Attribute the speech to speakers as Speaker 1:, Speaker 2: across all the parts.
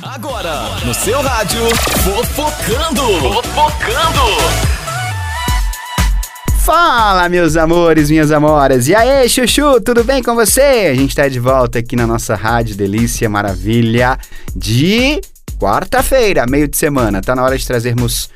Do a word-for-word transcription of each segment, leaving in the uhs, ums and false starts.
Speaker 1: Agora, no seu rádio, Fofocando. Fofocando.
Speaker 2: Fala, meus amores, minhas amoras. E aí, Chuchu, tudo bem com você? A gente tá de volta aqui na nossa Rádio Delícia Maravilha de quarta-feira, meio de semana. Tá na hora de trazermos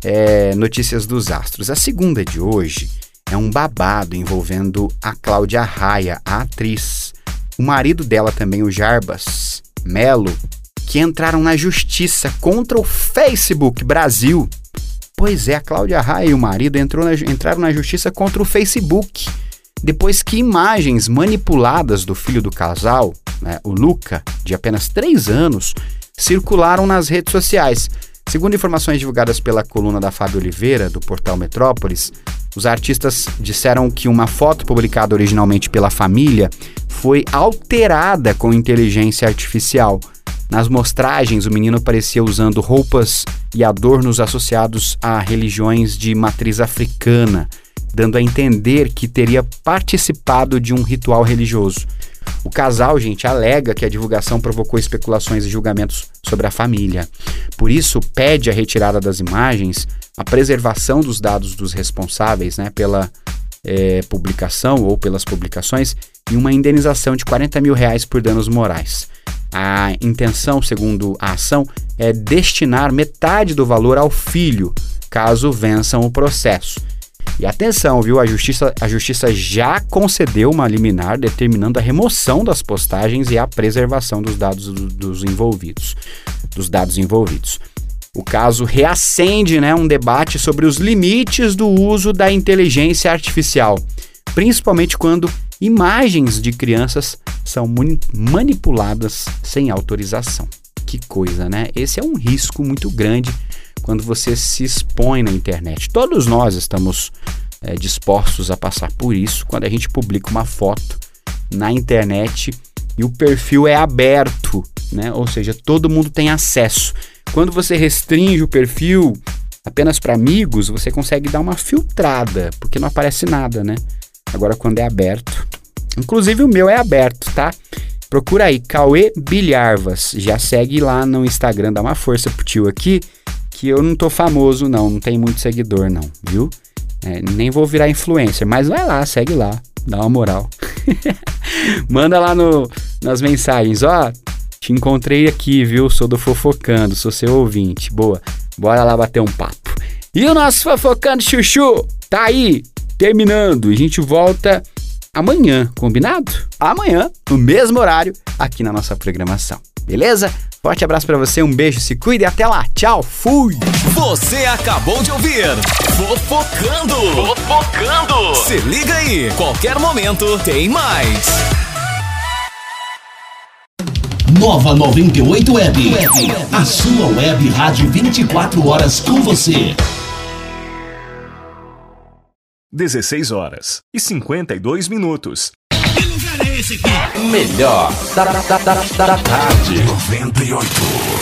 Speaker 2: é, notícias dos astros. A segunda de hoje é um babado envolvendo a Cláudia Raia, a atriz. O marido dela também, o Jarbas Melo, que entraram na justiça contra o Facebook Brasil. Pois é, a Cláudia Raia e o marido entrou na, entraram na justiça contra o Facebook, depois que imagens manipuladas do filho do casal, né, o Luca, de apenas três anos, circularam nas redes sociais. Segundo informações divulgadas pela coluna da Fábio Oliveira, do portal Metrópolis, os artistas disseram que uma foto publicada originalmente pela família foi alterada com inteligência artificial. Nas mostragens, o menino aparecia usando roupas e adornos associados a religiões de matriz africana, dando a entender que teria participado de um ritual religioso. O casal, gente, alega que a divulgação provocou especulações e julgamentos sobre a família. Por isso, pede a retirada das imagens, a preservação dos dados dos responsáveis, né, pela é, publicação ou pelas publicações e uma indenização de quarenta mil reais por danos morais. A intenção, segundo a ação, é destinar metade do valor ao filho, caso vençam o processo. E atenção, viu? A justiça, a justiça já concedeu uma liminar determinando a remoção das postagens e a preservação dos dados do, dos envolvidos, dos dados envolvidos. O caso reacende, né, um debate sobre os limites do uso da inteligência artificial, principalmente quando imagens de crianças são manipuladas sem autorização. Que coisa, né? Esse é um risco muito grande quando você se expõe na internet. Todos nós estamos é, dispostos a passar por isso quando a gente publica uma foto na internet e o perfil é aberto, né? Ou seja, todo mundo tem acesso. Quando você restringe o perfil apenas para amigos, você consegue dar uma filtrada, porque não aparece nada, né? Agora, quando é aberto, inclusive o meu é aberto, tá? Procura aí, Cauê Bilharvas. Já segue lá no Instagram, dá uma força pro tio aqui, que eu não tô famoso não, não tenho muito seguidor não, viu? É, nem vou virar influencer, mas vai lá, segue lá, dá uma moral. Manda lá no, nas mensagens, ó, te encontrei aqui, viu? Sou do Fofocando, sou seu ouvinte, boa. Bora lá bater um papo. E o nosso Fofocando Chuchu tá aí, terminando. A gente volta amanhã, combinado? Amanhã, no mesmo horário, aqui na nossa programação. Beleza? Forte abraço pra você, um beijo, se cuida e até lá. Tchau, fui!
Speaker 1: Você acabou de ouvir Fofocando. Fofocando. Se liga aí, qualquer momento tem mais.
Speaker 3: Nova noventa e oito Web. A sua web rádio vinte e quatro horas com você.
Speaker 4: dezesseis horas e cinquenta e dois minutos.
Speaker 3: Que lugar é esse aqui?
Speaker 5: Melhor da, da, da, da, da tarde.
Speaker 3: noventa e oito.